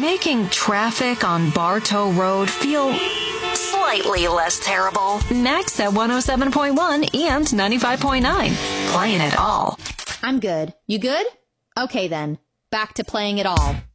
making traffic on Bartow Road feel slightly less terrible. Next at 107.1 and 95.9. Playing it all. I'm good. You good? Okay then. Back to playing it all.